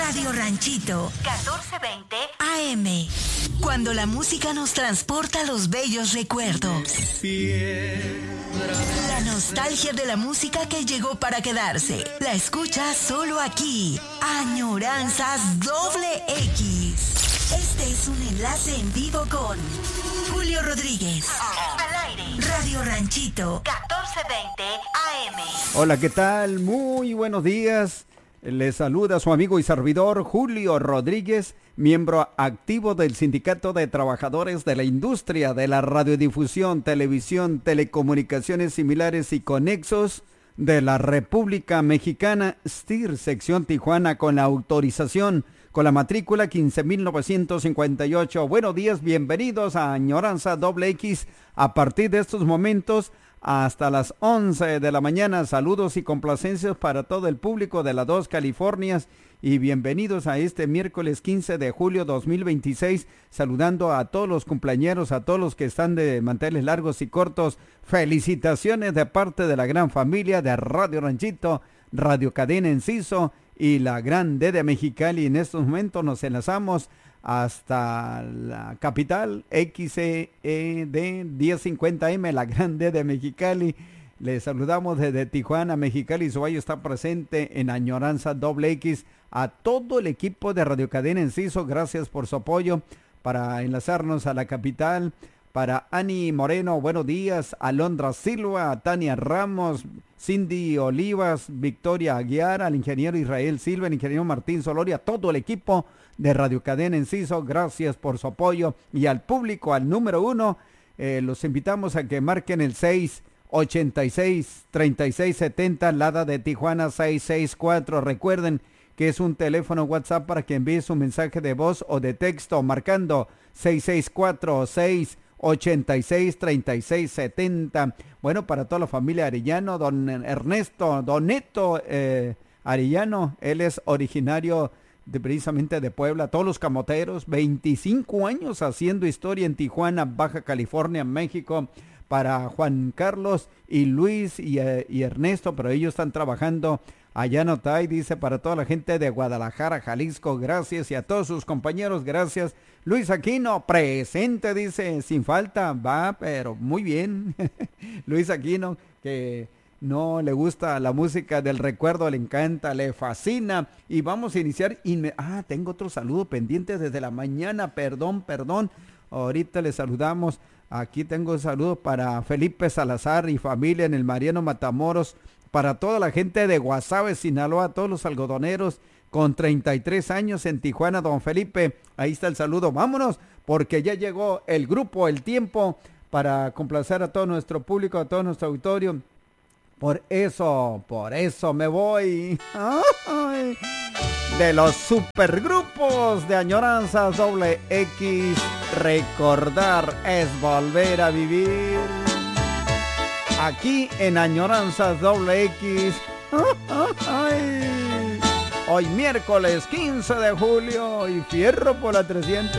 Radio Ranchito, 1420 AM. Cuando la música nos transporta a los bellos recuerdos. La nostalgia de la música que llegó para quedarse. La escuchas solo aquí. Añoranzas X. Este es un enlace en vivo con Julio Rodríguez. Al aire. Radio Ranchito, 1420 AM. Hola, ¿qué tal? Muy buenos días. Les saluda su amigo y servidor Julio Rodríguez, miembro activo del Sindicato de Trabajadores de la Industria de la Radiodifusión, Televisión, Telecomunicaciones Similares y Conexos de la República Mexicana, STIR, sección Tijuana, con la autorización, con la matrícula 15.958. Buenos días, bienvenidos a Añoranza X. A partir de estos momentos hasta las 11 de la mañana, saludos y complacencias para todo el público de las dos Californias y bienvenidos a este miércoles 15 de julio 2026, saludando a todos los cumpleañeros, a todos los que están de manteles largos y cortos. Felicitaciones de parte de la gran familia de Radio Ranchito, Radio Cadena Enciso y la Gran D de Mexicali. En estos momentos nos enlazamos hasta la capital, XED 1050M, la Gran D de Mexicali. Les saludamos desde Tijuana, Mexicali. Su está presente en Añoranza X. A todo el equipo de Radio Cadena Enciso, gracias por su apoyo para enlazarnos a la capital. Para Ani Moreno, buenos días. Alondra Silva, Tania Ramos, Cindy Olivas, Victoria Aguiar, al ingeniero Israel Silva, el ingeniero Martín Soloria, todo el equipo de Radio Cadena Enciso, gracias por su apoyo. Y al público, al número 1, los invitamos a que marquen el 686-3670, Lada de Tijuana 664. Recuerden que es un teléfono WhatsApp para que envíe su mensaje de voz o de texto marcando 664-686-3670. Bueno, para toda la familia Arellano, don Ernesto, don Neto Arellano, él es originario precisamente de Puebla. Todos los camoteros, 25 años haciendo historia en Tijuana, Baja California, México. Para Juan Carlos y Luis y Ernesto, pero ellos están trabajando allá en Otay, dice, para toda la gente de Guadalajara, Jalisco, gracias, y a todos sus compañeros, gracias. Luis Aquino, presente, dice, sin falta, va, pero muy bien. Luis Aquino, que no le gusta la música del recuerdo, le encanta, le fascina. Y vamos a iniciar. Tengo otro saludo pendiente desde la mañana, perdón. Ahorita le saludamos. Aquí tengo un saludo para Felipe Salazar y familia en el Mariano Matamoros. Para toda la gente de Guasave, Sinaloa, todos los algodoneros con 33 años en Tijuana, don Felipe. Ahí está el saludo. Vámonos, porque ya llegó el grupo, el tiempo, para complacer a todo nuestro público, a todo nuestro auditorio. Por eso me voy. ¡Ay! De los supergrupos de Añoranzas X. Recordar es volver a vivir. Aquí en Añoranzas X. ¡Ay! Hoy miércoles 15 de julio y fierro por la 300.